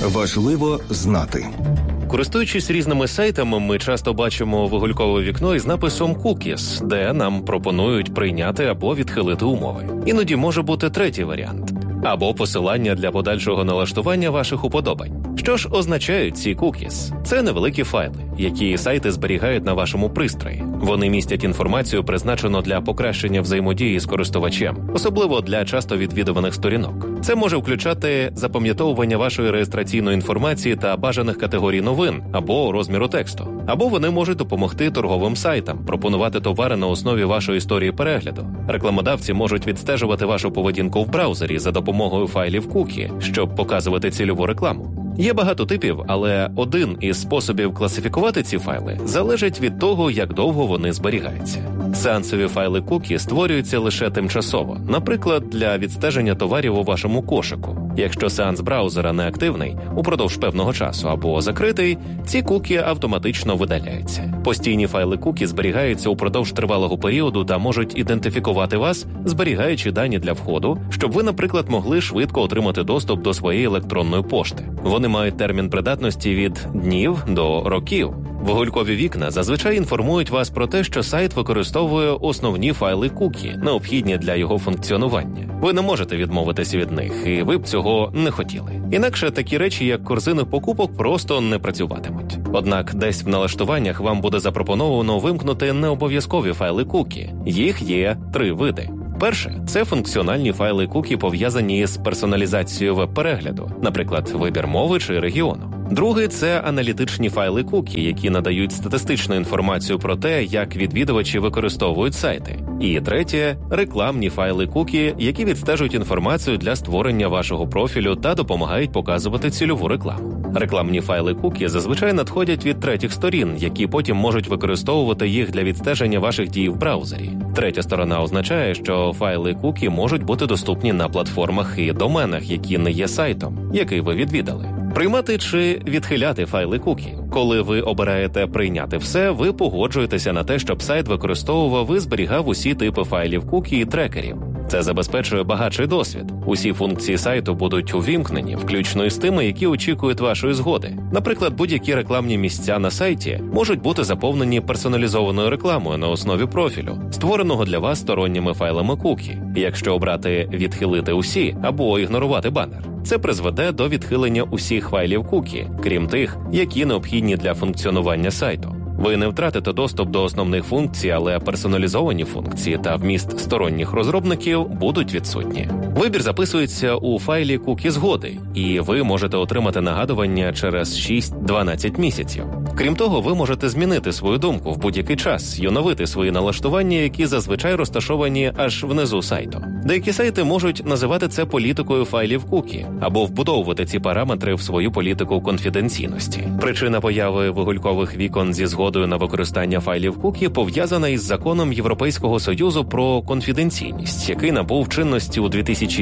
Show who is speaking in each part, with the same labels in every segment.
Speaker 1: Важливо знати.
Speaker 2: Користуючись різними сайтами, ми часто бачимо вигулькове вікно із написом «Cookies», де нам пропонують прийняти або відхилити умови. Іноді може бути третій варіант – або посилання для подальшого налаштування ваших уподобань. Що ж означають ці cookies? Це невеликі файли, які сайти зберігають на вашому пристрої. Вони містять інформацію, призначену для покращення взаємодії з користувачем, особливо для часто відвідуваних сторінок. Це може включати запам'ятовування вашої реєстраційної інформації та бажаних категорій новин або розміру тексту. Або вони можуть допомогти торговим сайтам пропонувати товари на основі вашої історії перегляду. Рекламодавці можуть відстежувати вашу поведінку в браузері за допомогою файлів кукі, щоб показувати цільову рекламу. Є багато типів, але один із способів класифікувати ці файли залежить від того, як довго вони зберігаються. Сеансові файли кукі створюються лише тимчасово, наприклад, для відстеження товарів у вашому кошику. Якщо сеанс браузера не активний упродовж певного часу або закритий, ці кукі автоматично видаляються. Постійні файли кукі зберігаються упродовж тривалого періоду та можуть ідентифікувати вас, зберігаючи дані для входу, щоб ви, наприклад, могли швидко отримати доступ до своєї електронної пошти. Вони мають термін придатності від днів до років. Вигулькові вікна зазвичай інформують вас про те, що сайт використовує основні файли кукі, необхідні для його функціонування. Ви не можете відмовитися від них, і ви б цього не хотіли. Інакше такі речі, як корзини покупок, просто не працюватимуть. Однак десь в налаштуваннях вам буде запропоновано вимкнути необов'язкові файли кукі. Їх є 3 види. Перше – це функціональні файли кукі, пов'язані з персоналізацією веб-перегляду, наприклад, вибір мови чи регіону. Другий – це аналітичні файли кукі, які надають статистичну інформацію про те, як відвідувачі використовують сайти. І третє – рекламні файли кукі, які відстежують інформацію для створення вашого профілю та допомагають показувати цільову рекламу. Рекламні файли кукі зазвичай надходять від третіх сторін, які потім можуть використовувати їх для відстеження ваших дій в браузері. Третя сторона означає, що файли кукі можуть бути доступні на платформах і доменах, які не є сайтом, який ви відвідали. Приймати чи відхиляти файли кукі. Коли ви обираєте «Прийняти все», ви погоджуєтеся на те, щоб сайт використовував і зберігав усі типи файлів кукі і трекерів. Це забезпечує багатший досвід. Усі функції сайту будуть увімкнені, включно із тими, які очікують вашої згоди. Наприклад, будь-які рекламні місця на сайті можуть бути заповнені персоналізованою рекламою на основі профілю, створеного для вас сторонніми файлами кукі. Якщо обрати «Відхилити усі» або «Ігнорувати банер», це призведе до відхилення усіх файлів кукі, крім тих, які необхідні для функціонування сайту. Ви не втратите доступ до основних функцій, але персоналізовані функції та вміст сторонніх розробників будуть відсутні. Вибір записується у файлі кукі згоди, і ви можете отримати нагадування через 6-12 місяців. Крім того, ви можете змінити свою думку в будь-який час і оновити свої налаштування, які зазвичай розташовані аж внизу сайту. Деякі сайти можуть називати це політикою файлів кукі або вбудовувати ці параметри в свою політику конфіденційності. Причина появи вигулькових вікон зі згодою на використання файлів кукі пов'язана із законом Європейського Союзу про конфіденційність, який набув чинності у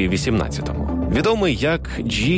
Speaker 2: 2018-му. Відомий як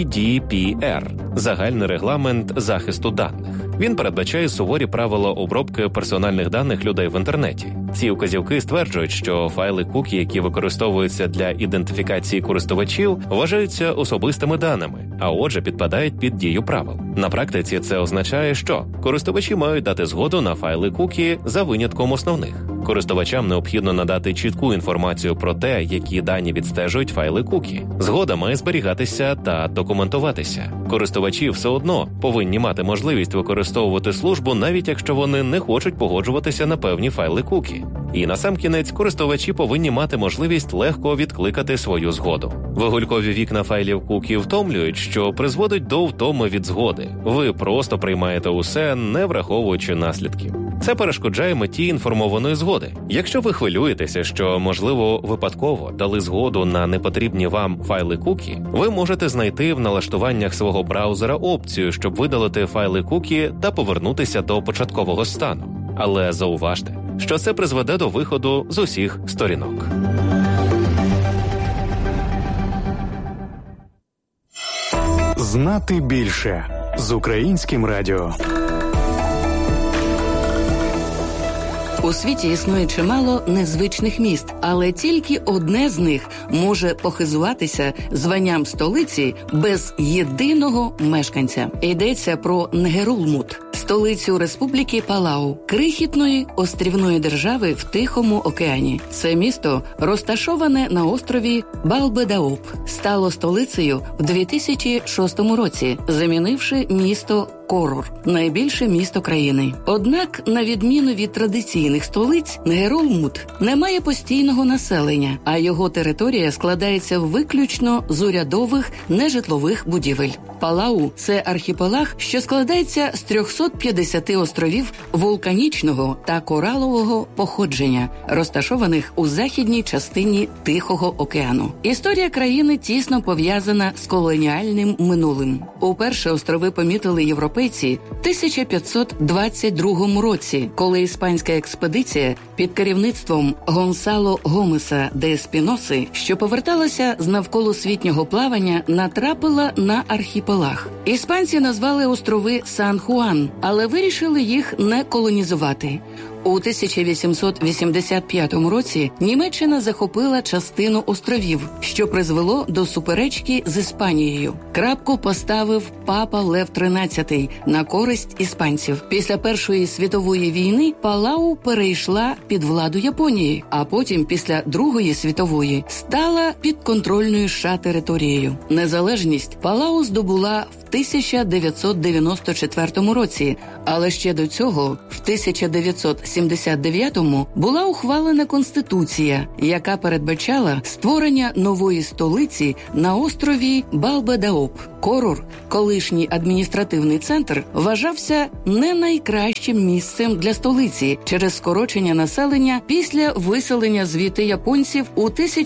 Speaker 2: GDPR – загальний регламент захисту даних. Він передбачає суворі правила обробки персональних даних людей в інтернеті. Ці указівки стверджують, що файли кукі, які використовуються для ідентифікації користувачів, вважаються особистими даними, а отже підпадають під дію правил. На практиці це означає, що користувачі мають дати згоду на файли кукі за винятком основних. Користувачам необхідно надати чітку інформацію про те, які дані відстежують файли кукі. Згода має зберігатися та документуватися. Користувачі все одно повинні мати можливість використовувати службу, навіть якщо вони не хочуть погоджуватися на певні файли кукі. І насамкінець, користувачі повинні мати можливість легко відкликати свою згоду. Вигулькові вікна файлів кукі втомлюють, що призводить до втоми від згоди. Ви просто приймаєте усе, не враховуючи наслідків. Це перешкоджає меті інформованої згоди. Якщо ви хвилюєтеся, що, можливо, випадково дали згоду на непотрібні вам файли кукі, ви можете знайти в налаштуваннях свого браузера опцію, щоб видалити файли кукі та повернутися до початкового стану. Але зауважте, що це призведе до виходу з усіх сторінок.
Speaker 1: Знати більше з Українським радіо.
Speaker 3: У світі існує чимало незвичних міст, але тільки одне з них може похизуватися званням столиці без єдиного мешканця. Йдеться про Нгерулмуд, столицю Республіки Палау, крихітної острівної держави в Тихому океані. Це місто, розташоване на острові Балбедаоп, стало столицею в 2006 році, замінивши місто Корор, найбільше місто країни. Однак, на відміну від традиційних столиць, Нгерулмуд не має постійного населення, а його територія складається виключно з урядових нежитлових будівель. Палау – це архіпелаг, що складається з 350 островів вулканічного та коралового походження, розташованих у західній частині Тихого океану. Історія країни тісно пов'язана з колоніальним минулим. Уперше острови помітили європейці в 1522 році, коли іспанська експедиція під керівництвом Гонсало Гомеса де Еспіноси, що поверталася з навколосвітнього плавання, натрапила на архіпелаг. Іспанці назвали острови Сан-Хуан, але вирішили їх не колонізувати. У 1885 році Німеччина захопила частину островів, що призвело до суперечки з Іспанією. Крапку поставив папа Лев XIII на користь іспанців. Після Першої світової війни Палау перейшла під владу Японії, а потім після Другої світової стала підконтрольною США територією. Незалежність Палау здобула в 1994 році, але ще до цього, в 1979-му, була ухвалена Конституція, яка передбачала створення нової столиці на острові Балбедаоп. Корор, колишній адміністративний центр, вважався не найкращим місцем для столиці через скорочення населення після виселення звідти японців у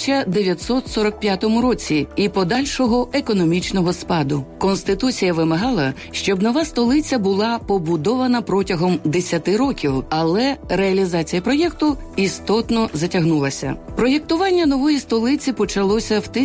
Speaker 3: 1945 році і подальшого економічного спаду. Конституція вимагала, щоб нова столиця була побудована протягом 10 років, але реалізація проєкту істотно затягнулася. Проєктування нової столиці почалося в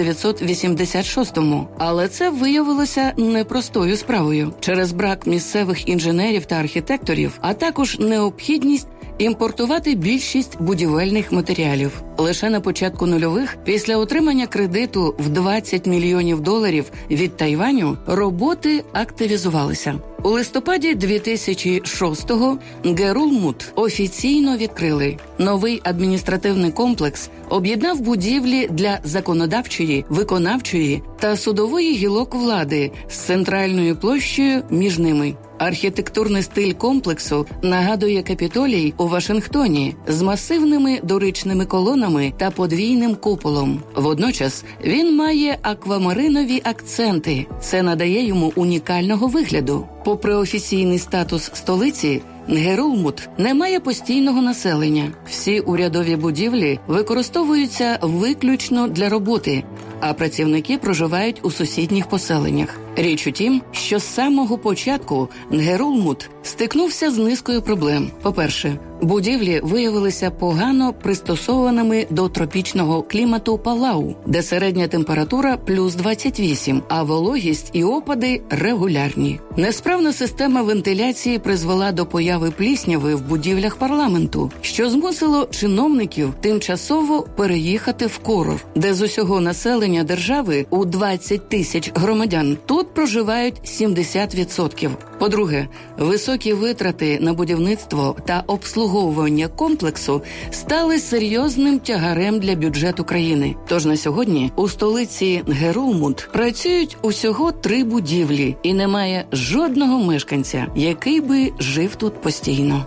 Speaker 3: 1986-му, але це виявилося непростою справою. Через брак місцевих інженерів та архітекторів, а також необхідність імпортувати більшість будівельних матеріалів. Лише на початку нульових, після отримання кредиту в $20 мільйонів від Тайваню, роботи активізувалися. У листопаді 2006-го Нгерулмуд офіційно відкрили. Новий адміністративний комплекс об'єднав будівлі для законодавчої, виконавчої та судової гілок влади з центральною площею між ними. Архітектурний стиль комплексу нагадує Капітолій у Вашингтоні з масивними доричними колонами та подвійним куполом. Водночас він має аквамаринові акценти. Це надає йому унікального вигляду. Попри офіційний статус столиці, Нгерулмуд не має постійного населення. Всі урядові будівлі використовуються виключно для роботи, а працівники проживають у сусідніх поселеннях. Річ у тім, що з самого початку Нгерулмуд стикнувся з низкою проблем. По-перше, будівлі виявилися погано пристосованими до тропічного клімату Палау, де середня температура плюс 28, а вологість і опади регулярні. Несправна система вентиляції призвела до появи плісняви в будівлях парламенту, що змусило чиновників тимчасово переїхати в Корор, де з усього населення держави у 20 тисяч громадян тут проживають 70%. По-друге, високі витрати на будівництво та обслуговування комплексу стали серйозним тягарем для бюджету країни. Тож на сьогодні у столиці Нгерулмуд працюють усього 3 будівлі і немає жодного мешканця, який би жив тут постійно.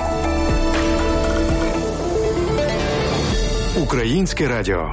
Speaker 1: Українське радіо.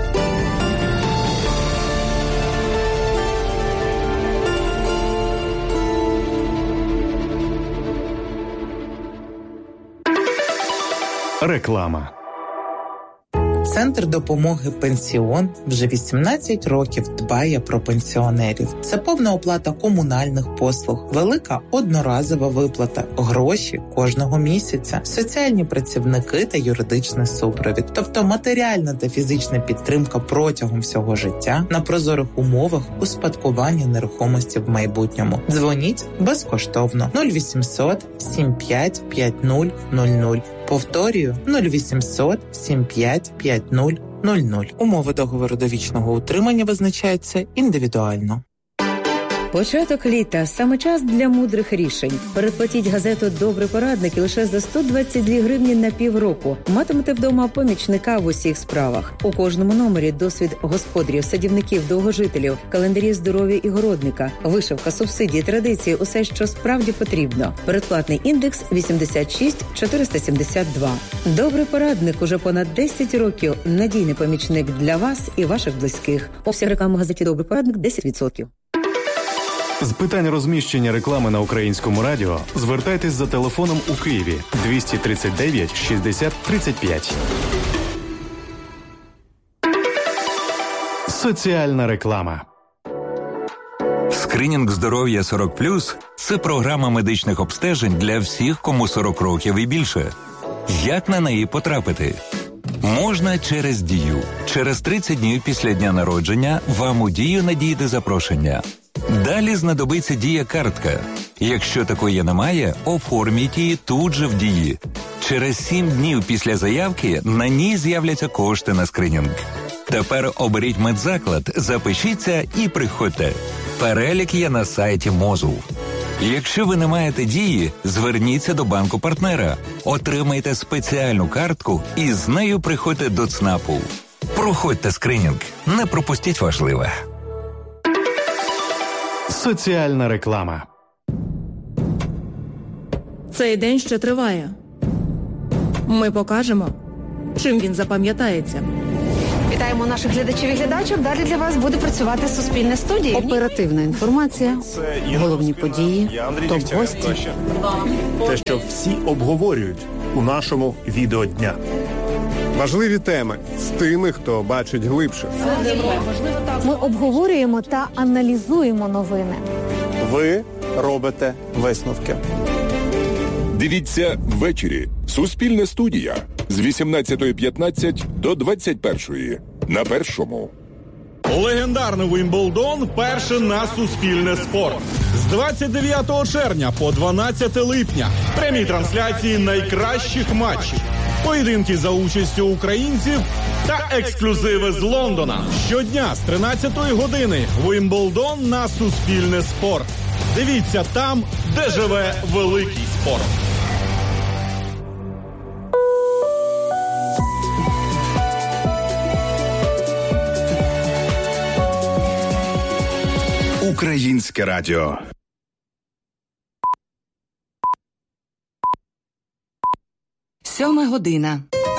Speaker 1: Реклама.
Speaker 4: Центр допомоги «Пенсіон» вже 18 років дбає про пенсіонерів. Це повна оплата комунальних послуг, велика одноразова виплата, гроші кожного місяця, соціальні працівники та юридичний супровід. Тобто матеріальна та фізична підтримка протягом всього життя на прозорих умовах успадкування нерухомості в майбутньому. Дзвоніть безкоштовно 0800 75 50 00. Повторюю, 0800 75 50 00. Умови договору довічного утримання визначаються індивідуально.
Speaker 5: Початок літа – саме час для мудрих рішень. Передплатіть газету «Добрий порадник» і лише за 122 гривні на півроку матимете вдома помічника в усіх справах. У кожному номері досвід господарів, садівників, довгожителів, календарі здоров'я і городника, вишивка, субсидії, традиції – усе, що справді потрібно. Передплатний індекс 86472. «Добрий порадник» уже понад 10 років. Надійний помічник для вас і ваших близьких. Обсяг реклами в газеті «Добрий порадник» 10%.
Speaker 1: З питань розміщення реклами на Українському радіо звертайтесь за телефоном у Києві 239 60 35. Соціальна реклама.
Speaker 6: Скринінг здоров'я 40+, це програма медичних обстежень для всіх, кому 40 років і більше. Як на неї потрапити? Можна через Дію. Через 30 днів після дня народження вам у Дію надійде запрошення. Далі знадобиться Дія-картка. Якщо такої немає, оформіть її тут же в Дії. Через 7 днів після заявки на ній з'являться кошти на скринінг. Тепер оберіть медзаклад, запишіться і приходьте. Перелік є на сайті МОЗу. Якщо ви не маєте Дії, зверніться до банку-партнера, отримайте спеціальну картку і з нею приходьте до ЦНАПу. Проходьте скринінг, не пропустіть важливе.
Speaker 1: Соціальна реклама.
Speaker 7: Цей день ще триває. Ми покажемо, чим він запам'ятається.
Speaker 8: Вітаємо наших глядачів і глядачок. Далі для вас буде працювати Суспільне студія.
Speaker 7: Оперативна інформація, головні події, топ-гості.
Speaker 9: Те, що всі обговорюють у нашому відеодня. Важливі теми з тими, хто бачить глибше.
Speaker 10: Ми обговорюємо та аналізуємо новини.
Speaker 9: Ви робите висновки.
Speaker 11: Дивіться ввечері. Суспільне студія з 18:15 до 21:00 на Першому.
Speaker 12: Легендарний Вімблдон вперше на Суспільне спорт. З 29 червня по 12 липня. Прямі трансляції найкращих матчів. Поєдинки за участю українців та ексклюзиви з Лондона. Щодня з 13-ї години Вімблдон на Суспільне спорт. Дивіться там, де живе великий спорт.
Speaker 1: Українське радіо.
Speaker 3: Сьома година.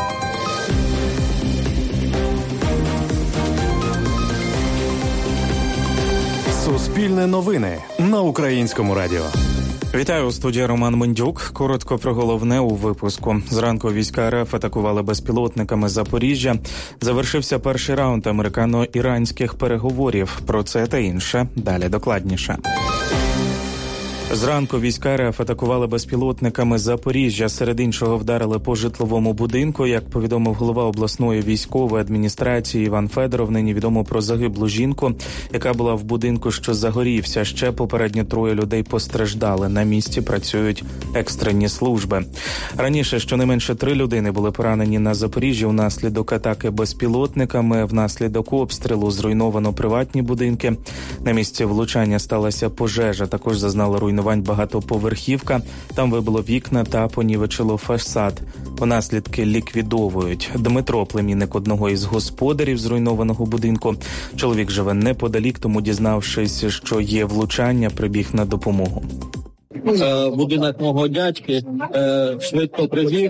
Speaker 1: Суспільне новини на Українському радіо.
Speaker 13: Вітаю, у студії Роман Мендюк. Коротко про головне у випуску. Зранку війська РФ атакували безпілотниками Запоріжжя. Завершився перший раунд американо-іранських переговорів. Про це та інше далі докладніше. Зранку війська РФ атакували безпілотниками Запоріжжя. Серед іншого вдарили по житловому будинку. Як повідомив голова обласної військової адміністрації Іван Федоров, нині відомо про загиблу жінку, яка була в будинку, що загорівся. Ще попередньо 3 людей постраждали. На місці працюють екстрені служби. Раніше щонайменше 3 людини були поранені на Запоріжжі внаслідок атаки безпілотниками. Внаслідок обстрілу зруйновано приватні будинки. На місці влучання сталася пожежа. Також зазнала руйнування багатоповерхівка. Там вибило вікна та понівечило фасад. Наслідки ліквідовують. Дмитро, племінник одного із господарів зруйнованого будинку. Чоловік живе неподалік, тому, дізнавшись, що є влучання, прибіг на допомогу.
Speaker 14: Будинок мого дядьки, швидко прибіг.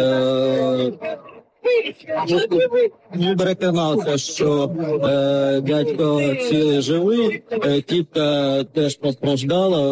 Speaker 14: Переконався, що дядько цілий живий, тітка теж постраждала.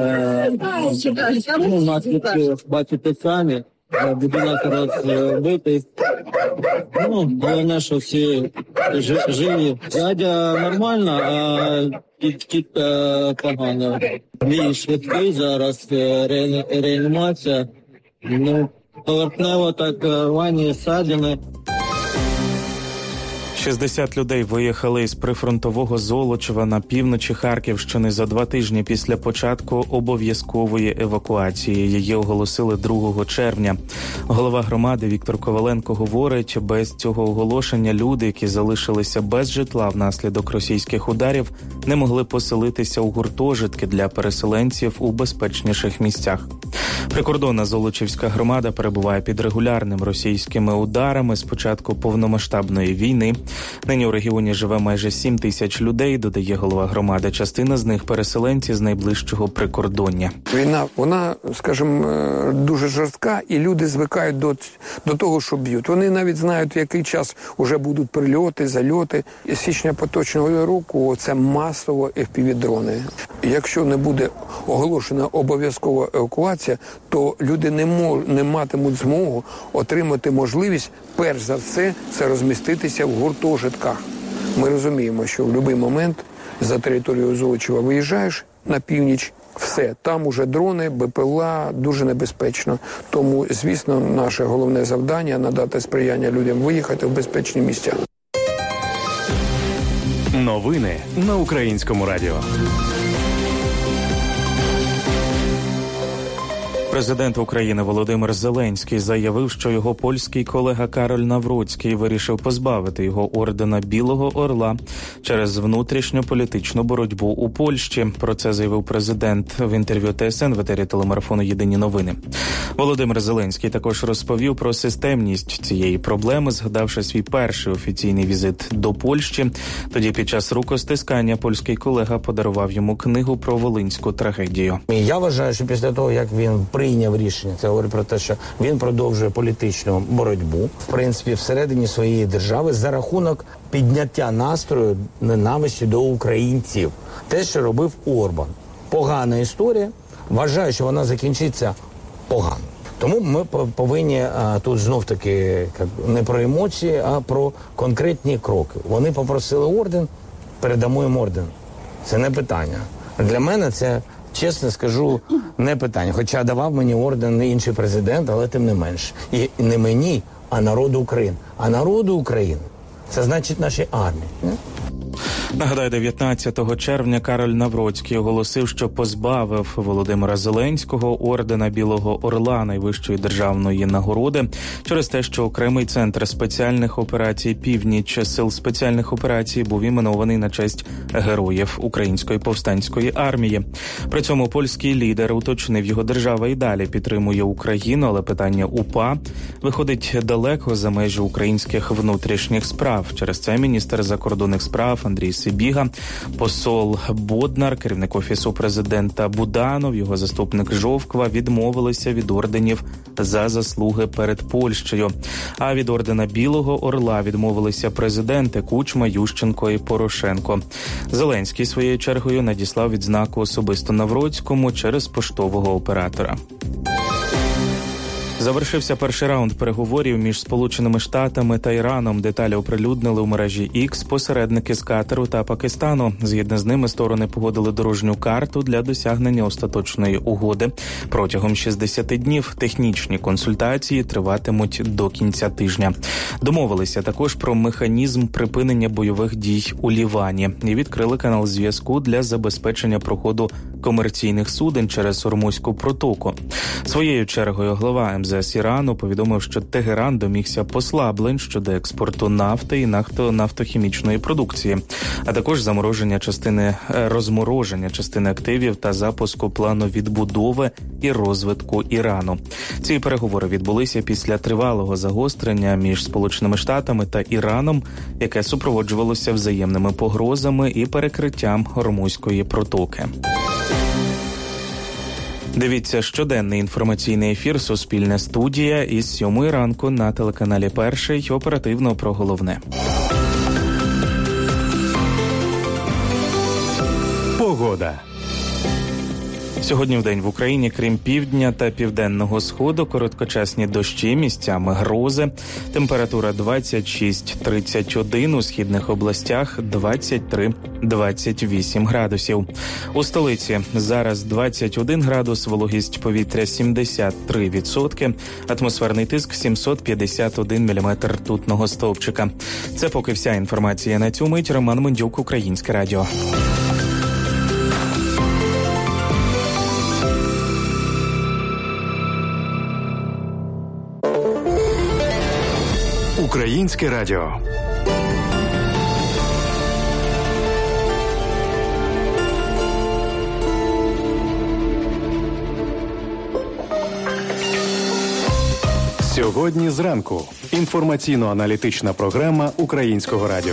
Speaker 14: Наслідки бачите самі, будинок розбитий. Головне, що всі живі. Дядя нормально, а тітка погано. Мій швидкий зараз, реанімація. Поверхнево так рвані ссадини.
Speaker 13: 60 людей виїхали із прифронтового Золочева на півночі Харківщини за 2 тижні після початку обов'язкової евакуації. Її оголосили 2 червня. Голова громади Віктор Коваленко говорить, без цього оголошення люди, які залишилися без житла внаслідок російських ударів, не могли поселитися у гуртожитки для переселенців у безпечніших місцях. Прикордонна Золочівська громада перебуває під регулярними російськими ударами з початку повномасштабної війни. Нині у регіоні живе майже 7 тисяч людей, додає голова громади. Частина з них – переселенці з найближчого прикордоння.
Speaker 15: Війна, вона, скажімо, дуже жорстка, і люди звикають до того, що б'ють. Вони навіть знають, в який час вже будуть прильоти, зальоти. З січня поточного року це масово FPV-дрони. Якщо не буде оголошена обов'язкова евакуація, то люди не матимуть змогу отримати можливість, перш за все, це розміститися в гуртожитках. Ми розуміємо, що в будь-який момент за територію Золочева виїжджаєш на північ, все, там уже дрони, БПЛА, дуже небезпечно. Тому, звісно, наше головне завдання – надати сприяння людям виїхати в безпечні місця.
Speaker 1: Новини на Українському радіо.
Speaker 13: Президент України Володимир Зеленський заявив, що його польський колега Кароль Навроцький вирішив позбавити його ордена Білого Орла через внутрішньополітичну боротьбу у Польщі. Про це заявив президент в інтерв'ю ТСН в етері телемарафону «Єдині новини». Володимир Зеленський також розповів про системність цієї проблеми, згадавши свій перший офіційний візит до Польщі. Тоді під час рукостискання польський колега подарував йому книгу про волинську трагедію.
Speaker 16: Я вважаю, що після того, як він прийняв рішення, це говорить про те, що він продовжує політичну боротьбу, в принципі, всередині своєї держави за рахунок підняття настрою ненависті до українців. Те, що робив Орбан. Погана історія. Вважаю, що вона закінчиться погано. Тому ми повинні тут знов-таки не про емоції, а про конкретні кроки. Вони попросили орден, передамо їм орден. Це не питання. Для мене це, чесно скажу, не питання. Хоча давав мені орден не інший президент, але тим не менше. І не мені, а народу України. А народу України – це значить нашій армії. Не?
Speaker 13: Нагадаю, 19 червня Кароль Навроцький оголосив, що позбавив Володимира Зеленського ордена Білого Орла, найвищої державної нагороди, через те, що окремий центр спеціальних операцій «Північ» сил спеціальних операцій був іменований на честь героїв Української повстанської армії. При цьому польський лідер уточнив, його держава і далі підтримує Україну, але питання УПА виходить далеко за межі українських внутрішніх справ. Через це міністр закордонних справ Андрій Сибіга, посол Боднар, керівник Офісу президента Буданов, його заступник Жовква відмовилися від орденів за заслуги перед Польщею. А від ордена Білого Орла відмовилися президенти Кучма, Ющенко і Порошенко. Зеленський своєю чергою надіслав відзнаку особисто Навроцькому через поштового оператора. Завершився перший раунд переговорів між Сполученими Штатами та Іраном. Деталі оприлюднили у мережі X посередники з Катару та Пакистану. Згідно з ними сторони погодили дорожню карту для досягнення остаточної угоди. Протягом 60 днів технічні консультації триватимуть до кінця тижня. Домовилися також про механізм припинення бойових дій у Лівані і відкрили канал зв'язку для забезпечення проходу комерційних суден через Ормузьку протоку. Своєю чергою глава МЗС Ірану повідомив, що Тегеран домігся послаблень щодо експорту нафти і нафтохімічної продукції, а також розмороження частини активів та запуску плану відбудови і розвитку Ірану. Ці переговори відбулися після тривалого загострення між Сполученими Штатами та Іраном, яке супроводжувалося взаємними погрозами і перекриттям Ормузької протоки. Дивіться щоденний інформаційний ефір «Суспільне студія» із 7 ранку на телеканалі «Перший». Оперативно про головне.
Speaker 1: Погода.
Speaker 13: Сьогодні вдень в Україні, крім півдня та південного сходу, короткочасні дощі, місцями грози. Температура 26-31, у східних областях 23-28 градусів. У столиці зараз 21 градус, вологість повітря 73%, атмосферний тиск 751 міліметр ртутного стовпчика. Це поки вся інформація на цю мить. Роман Мендюк, Українське радіо.
Speaker 1: Українське радіо. Сьогодні зранку. Інформаційно-аналітична програма Українського радіо.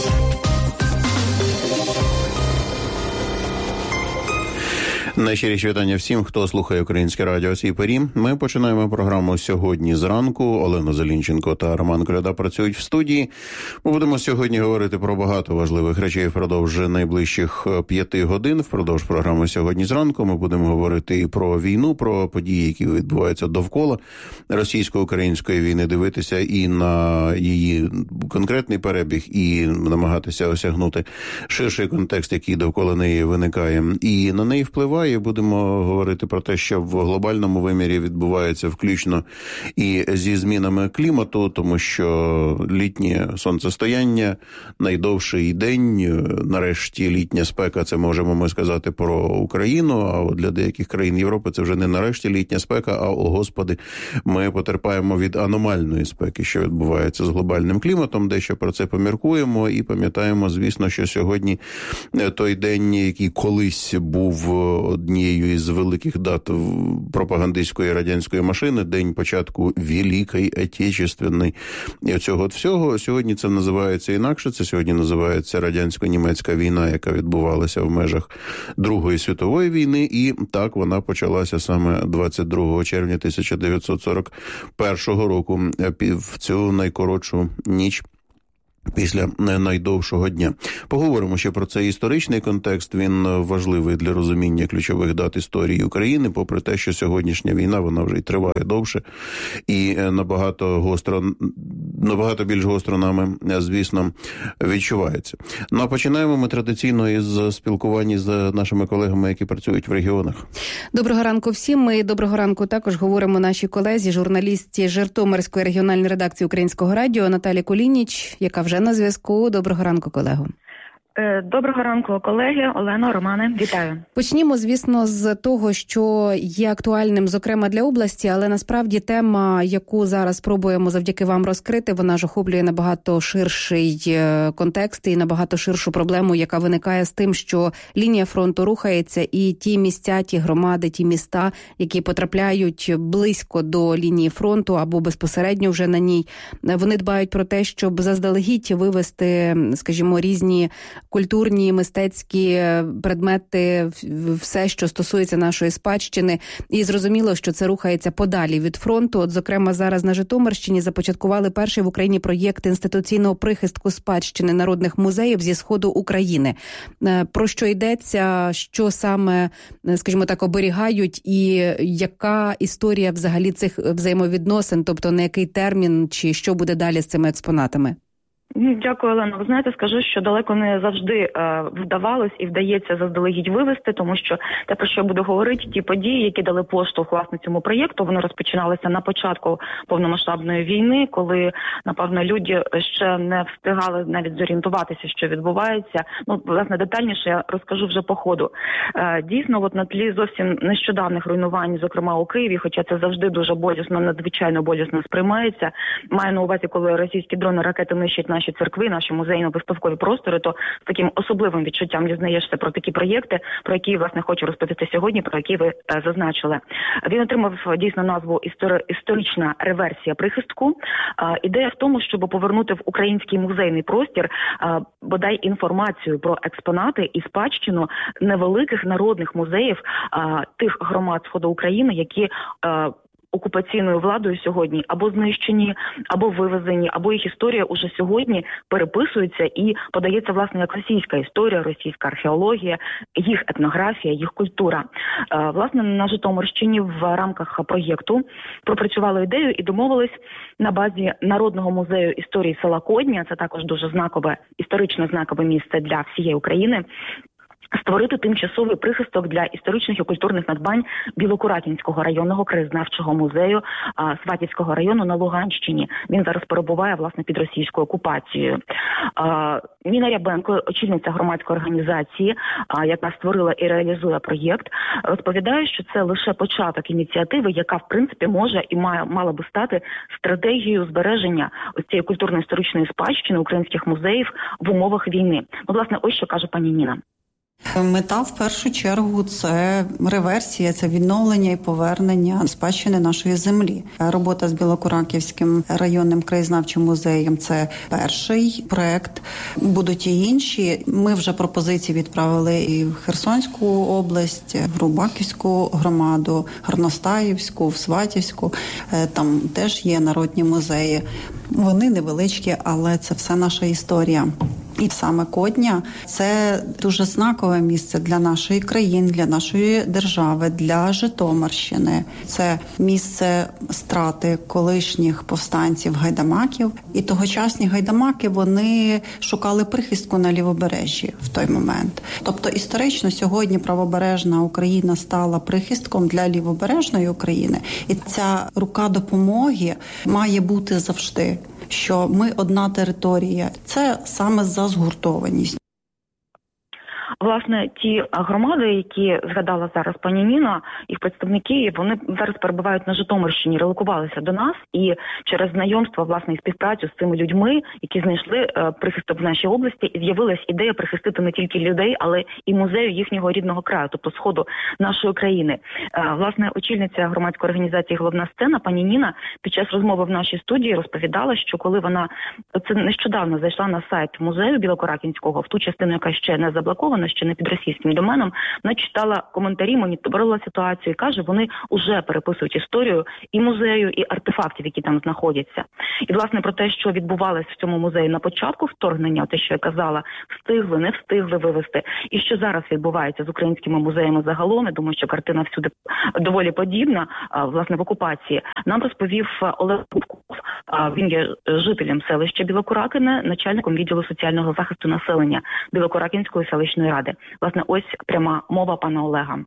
Speaker 17: Найщиріші вітання всім, хто слухає Українське радіо о цій порі. Ми починаємо програму сьогодні зранку. Олена Зелінченко та Роман Коляда працюють в студії. Ми будемо сьогодні говорити про багато важливих речей впродовж найближчих 5 годин. Впродовж програми сьогодні зранку ми будемо говорити і про війну, про події, які відбуваються довкола російсько-української війни, дивитися і на її конкретний перебіг, і намагатися осягнути ширший контекст, який довкола неї виникає, і на неї впливає. І будемо говорити про те, що в глобальному вимірі відбувається включно і зі змінами клімату, тому що літнє сонцестояння, найдовший день, нарешті літня спека, це можемо ми сказати про Україну, а от для деяких країн Європи це вже не нарешті літня спека, а, о Господи, ми потерпаємо від аномальної спеки, що відбувається з глобальним кліматом, дещо про це поміркуємо і пам'ятаємо, звісно, що сьогодні той день, який колись був однією із великих дат пропагандистської радянської машини, день початку Великої Отечественної і цього всього. Сьогодні це називається інакше, це сьогодні називається радянсько-німецька війна, яка відбувалася в межах Другої світової війни, і так вона почалася саме 22 червня 1941 року, в цю найкоротшу ніч після найдовшого дня. Поговоримо ще про цей історичний контекст. Він важливий для розуміння ключових дат історії України, попри те, що сьогоднішня війна, вона вже й триває довше і набагато більш гостро нами, звісно, відчувається. Ну, а починаємо ми традиційно із спілкування з нашими колегами, які працюють в регіонах.
Speaker 18: Доброго ранку всім. Ми доброго ранку також говоримо нашій колезі, журналістці Житомирської регіональної редакції Українського радіо Наталі Кулініч, яка вже на зв'язку. Доброго ранку, колего.
Speaker 19: Доброго ранку, колеги. Олено, Романе, вітаю.
Speaker 18: Почнімо, звісно, з того, що є актуальним, зокрема, для області, але насправді тема, яку зараз спробуємо завдяки вам розкрити, вона ж охоплює набагато ширший контекст і набагато ширшу проблему, яка виникає з тим, що лінія фронту рухається, і ті місця, ті громади, ті міста, які потрапляють близько до лінії фронту або безпосередньо вже на ній, вони дбають про те, щоб заздалегідь вивести, скажімо, різні культурні, мистецькі предмети, все, що стосується нашої спадщини. І зрозуміло, що це рухається подалі від фронту. От, зокрема, зараз на Житомирщині започаткували перший в Україні проєкт інституційного прихистку спадщини народних музеїв зі Сходу України. Про що йдеться, що саме, скажімо так, оберігають і яка історія взагалі цих взаємовідносин, тобто на який термін чи що буде далі з цими експонатами?
Speaker 19: Дякую, Олено. Ви знаєте, скажу, що далеко не завжди вдавалось і вдається заздалегідь вивести, тому що те, про що я буду говорити, ті події, які дали поштовх, власне, цьому проєкту, вони розпочиналися на початку повномасштабної війни, коли, напевно, люди ще не встигали навіть зорієнтуватися, що відбувається. Ну, власне, детальніше я розкажу вже по ходу. Дійсно, от на тлі зовсім нещодавних руйнувань, зокрема у Києві, хоча це завжди дуже болісно, надзвичайно болісно сприймається, маю на увазі, коли російські дрони, ракети нищать наші церкви, наші музейно-виставкові простори, то з таким особливим відчуттям дізнаєшся про такі проєкти, про які, власне, хочу розповісти сьогодні, про які ви зазначили. Він отримав дійсно назву «Історична реверсія прихистку». Ідея в тому, щоб повернути в український музейний простір бодай інформацію про експонати і спадщину невеликих народних музеїв тих громад Сходу України, які окупаційною владою сьогодні або знищені, або вивезені, або їх історія уже сьогодні переписується і подається, власне, як російська історія, російська археологія, їх етнографія, їх культура. Власне, на Житомирщині в рамках проєкту пропрацювали ідею і домовились на базі Народного музею історії села Кодня, це також дуже знакове, історично знакове місце для всієї України, створити тимчасовий прихисток для історичних і культурних надбань Білокуракінського районного краєзнавчого музею Сватівського району на Луганщині. Він зараз перебуває, власне, під російською окупацією. Ніна Рябенко, очільниця громадської організації, яка створила і реалізує проєкт, розповідає, що це лише початок ініціативи, яка, в принципі, може і мала би стати стратегією збереження ось цієї культурно-історичної спадщини українських музеїв в умовах війни. Власне, ось що каже пані Ніна.
Speaker 20: Мета, в першу чергу, це реверсія, це відновлення і повернення спадщини нашої землі. Робота з Білокураківським районним краєзнавчим музеєм – це перший проект. Будуть і інші. Ми вже пропозиції відправили і в Херсонську область, в Рубаківську громаду, Горностаївську, в Сватівську. Там теж є народні музеї. Вони невеличкі, але це все наша історія. І саме Кодня – це дуже знакове місце для нашої країни, для нашої держави, для Житомирщини. Це місце страти колишніх повстанців-гайдамаків. І тогочасні гайдамаки, вони шукали прихистку на Лівобережжі в той момент. Тобто історично сьогодні правобережна Україна стала прихистком для Лівобережної України. І ця рука допомоги має бути завжди, що ми одна територія. Це саме за згуртованість.
Speaker 19: Власне, ті громади, які згадала зараз пані Ніна, їх представники, вони зараз перебувають на Житомирщині, релокувалися до нас, і через знайомство, власне, і співпрацю з цими людьми, які знайшли прихисток в нашій області, з'явилась ідея прихистити не тільки людей, але і музею їхнього рідного краю, тобто сходу нашої країни. Власне, очільниця громадської організації «Головна сцена» пані Ніна під час розмови в нашій студії розповідала, що коли вона це нещодавно зайшла на сайт музею Білокуракінського, в ту частину, яка ще не заблокована, ще не під російським доменом, вона читала коментарі, моніторила ситуацію і каже, вони вже переписують історію і музею, і артефактів, які там знаходяться. І, власне, про те, що відбувалось в цьому музеї на початку вторгнення, те, що я казала, встигли, не встигли вивезти, і що зараз відбувається з українськими музеями загалом, я думаю, що картина всюди доволі подібна, власне, в окупації, нам розповів Олег Губков. Він є жителем селища Білокуракине, начальником відділу соціального захисту населення Білокуракінської селищної ради. Власне, ось пряма мова пана Олега.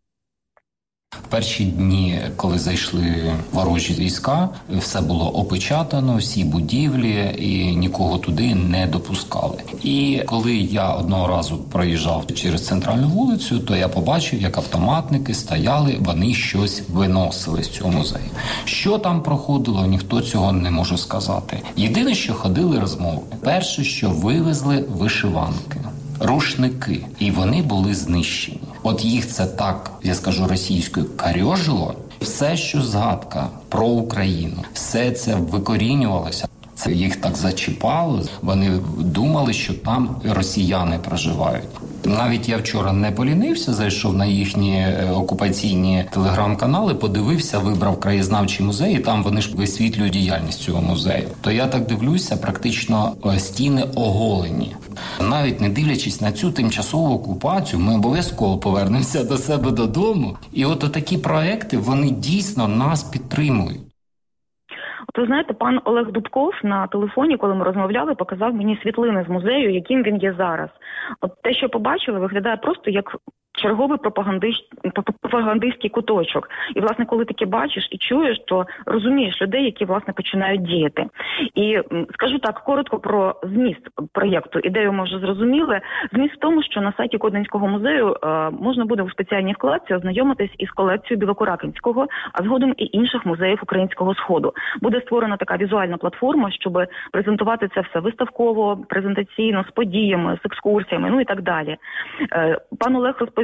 Speaker 21: В перші дні, коли зайшли ворожі війська, все було опечатано, всі будівлі, і нікого туди не допускали. І коли я одного разу проїжджав через центральну вулицю, то я побачив, як автоматники стояли, вони щось виносили з цього музею. Що там проходило, ніхто цього не може сказати. Єдине, що ходили розмови. Перше, що вивезли вишиванки, рушники, і вони були знищені. От їх це так, я скажу російською, корьожило. Все, що згадка про Україну, все це викорінювалося. Це їх так зачіпало. Вони думали, що там росіяни проживають. Навіть я вчора не полінився, зайшов на їхні окупаційні телеграм-канали, подивився, вибрав краєзнавчий музей, і там вони ж висвітлюють діяльність цього музею. То я так дивлюся, практично стіни оголені. Навіть не дивлячись на цю тимчасову окупацію, ми обов'язково повернемося до себе додому. І от такі проекти, вони дійсно нас підтримують.
Speaker 19: Ви знаєте, пан Олег Дубков на телефоні, коли ми розмовляли, показав мені світлини з музею, яким він є зараз. От те, що побачили, виглядає просто як черговий пропагандистський куточок. І, власне, коли таке бачиш і чуєш, то розумієш людей, які, власне, починають діяти. І скажу так, коротко про зміст проєкту. Ідею, може, зрозуміли. Зміст в тому, що на сайті Кодинського музею можна буде у спеціальній вкладці ознайомитись із колекцією Білокуракинського, а згодом і інших музеїв Українського Сходу. Буде створена така візуальна платформа, щоб презентувати це все виставково, презентаційно, з подіями, з екскурсіями, ну і так далі. Пан Олег розповів,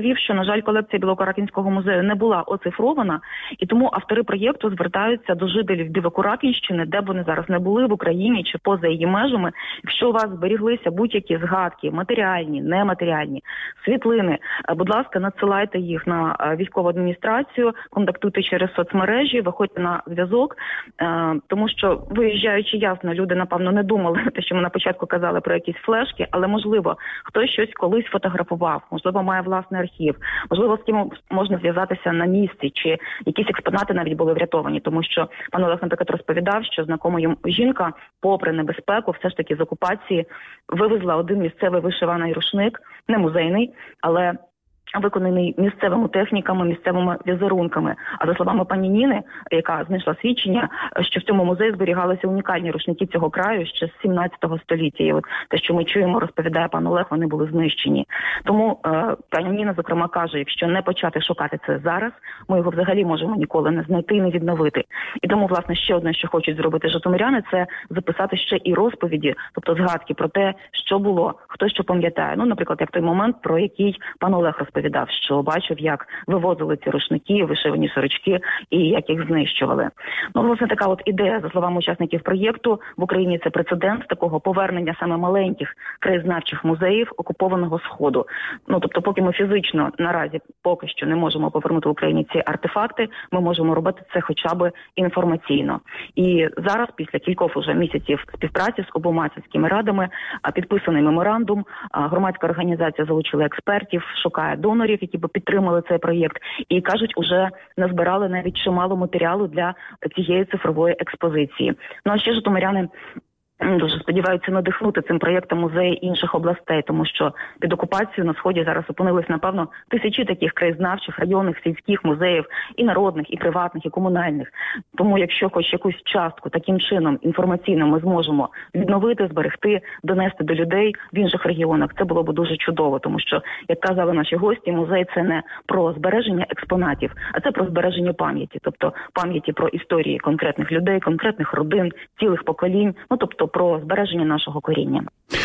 Speaker 19: розповів, що, на жаль, колекція Білокуракинського музею не була оцифрована, і тому автори проєкту звертаються до жителів Білокуракинщини, де б вони зараз не були, в Україні чи поза її межами. Якщо у вас зберіглися будь-які згадки, матеріальні, нематеріальні, світлини, будь ласка, надсилайте їх на військову адміністрацію, контактуйте через соцмережі, виходьте на зв'язок, тому що, виїжджаючи ясно, люди, напевно, не думали те, що ми на початку казали про якісь флешки, але, можливо, хтось щось колись фотографував, можливо, має власний архів, можливо, з ким можна зв'язатися на місці, чи якісь експонати навіть були врятовані, тому що пан Олег, наприклад, розповідав, що знакома йому жінка, попри небезпеку, все ж таки з окупації вивезла один місцевий вишиваний рушник, не музейний, але виконаний місцевими техніками, місцевими візерунками. А за словами пані Ніни, яка знайшла свідчення, що в цьому музеї зберігалися унікальні рушники цього краю ще з 17 століття. І от те, що ми чуємо, розповідає пан Олег, вони були знищені. Тому пані Ніна, зокрема, каже, якщо не почати шукати це зараз, ми його взагалі можемо ніколи не знайти і не відновити. І тому, власне, ще одне, що хочуть зробити житомиряни, це записати ще і розповіді, тобто згадки про те, що було, хто що пам'ятає. Ну, наприклад, як той момент, про який пан Олег розповідав, що бачив, як вивозили ці рушники, вишивані сорочки і як їх знищували. Ну, власне, така от ідея, за словами учасників проєкту, в Україні це прецедент такого повернення саме маленьких краєзнавчих музеїв окупованого Сходу. Ну, тобто, поки ми фізично наразі поки що не можемо повернути в Україні ці артефакти, ми можемо робити це хоча б інформаційно. І зараз, після кількох уже місяців співпраці з обома сільськими радами, підписаний меморандум, громадська організація залучила експертів, шукає донорів, які б підтримали цей проєкт, і, кажуть, уже назбирали навіть чимало матеріалу для цієї цифрової експозиції. Ну, а ще житомиряни дуже сподіваються надихнути цим проєктом музеї інших областей, тому що під окупацією на Сході зараз опинились, напевно, тисячі таких краєзнавчих, районних, сільських музеїв, і народних, і приватних, і комунальних. Тому якщо хоч якусь частку таким чином інформаційно ми зможемо відновити, зберегти, донести до людей в інших регіонах, це було б дуже чудово, тому що, як казали наші гості, музей – це не про збереження експонатів, а це про збереження пам'яті, тобто пам'яті про історії конкретних людей, конкретних родин, цілих поколінь, ну, тобто про збереження нашого коріння.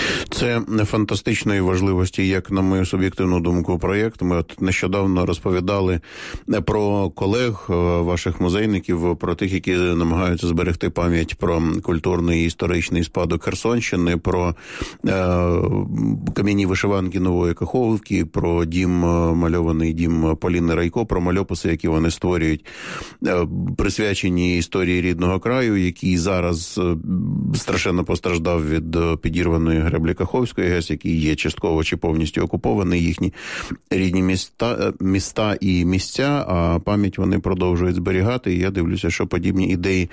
Speaker 17: Це фантастичної важливості, як на мою суб'єктивну думку, проєкт. Ми от нещодавно розповідали про колег ваших музейників, про тих, які намагаються зберегти пам'ять про культурний і історичний спадок Херсонщини, про кам'яні вишиванки Нової Каховки, про мальований дім Поліни Райко, про мальописи, які вони створюють, присвячені історії рідного краю, який зараз страшенно постраждав від підірваної греблі Каховської ГЕС, який є частково чи повністю окупований, їхні рідні міста і місця, а пам'ять вони продовжують зберігати. І я дивлюся, що подібні ідеї